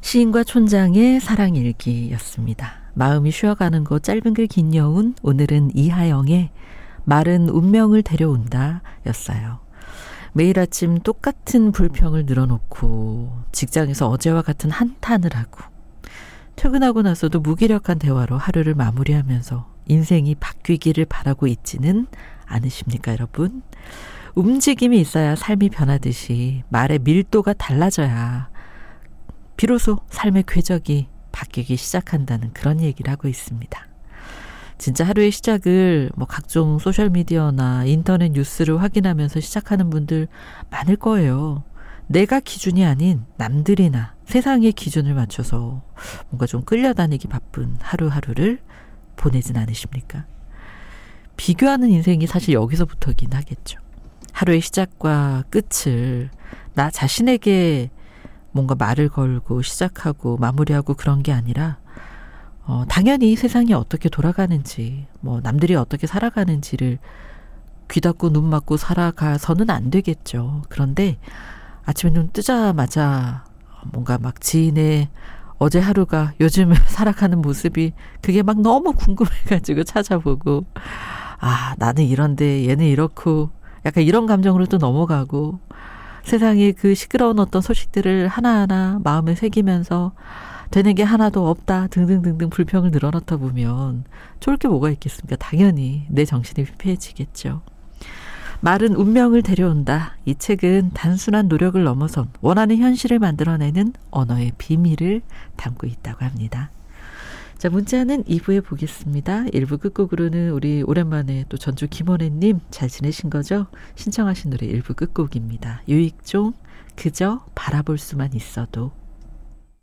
시인과 촌장의 사랑일기였습니다. 마음이 쉬어가는 곳 짧은 글 긴 여운, 오늘은 이하영의 말은 운명을 데려온다 였어요. 매일 아침 똑같은 불평을 늘어놓고 직장에서 어제와 같은 한탄을 하고 퇴근하고 나서도 무기력한 대화로 하루를 마무리하면서 인생이 바뀌기를 바라고 있지는 않으십니까, 여러분? 움직임이 있어야 삶이 변하듯이 말의 밀도가 달라져야 비로소 삶의 궤적이 바뀌기 시작한다는 그런 얘기를 하고 있습니다. 진짜 하루의 시작을 각종 소셜미디어나 인터넷 뉴스를 확인하면서 시작하는 분들 많을 거예요. 내가 기준이 아닌 남들이나 세상의 기준을 맞춰서 뭔가 좀 끌려다니기 바쁜 하루하루를 보내진 않으십니까? 비교하는 인생이 사실 여기서부터긴 하겠죠. 하루의 시작과 끝을 나 자신에게 뭔가 말을 걸고 시작하고 마무리하고 그런 게 아니라 당연히 세상이 어떻게 돌아가는지 남들이 어떻게 살아가는지를 귀 닫고 눈 막고 살아가서는 안 되겠죠. 그런데 아침에 눈 뜨자마자 뭔가 지인의 어제 하루가 요즘 살아가는 모습이 그게 너무 궁금해가지고 찾아보고 나는 이런데 얘는 이렇고 약간 이런 감정으로 또 넘어가고 세상에 그 시끄러운 어떤 소식들을 하나하나 마음에 새기면서 되는 게 하나도 없다 등등등등 불평을 늘어놓다 보면 좋을 게 뭐가 있겠습니까? 당연히 내 정신이 피폐해지겠죠. 말은 운명을 데려온다. 이 책은 단순한 노력을 넘어선 원하는 현실을 만들어내는 언어의 비밀을 담고 있다고 합니다. 자, 문자는 2부에 보겠습니다. 1부 끝곡으로는 우리 오랜만에 또 전주 김원혜님 잘 지내신 거죠? 신청하신 노래 1부 끝곡입니다. 유익종 그저 바라볼 수만 있어도.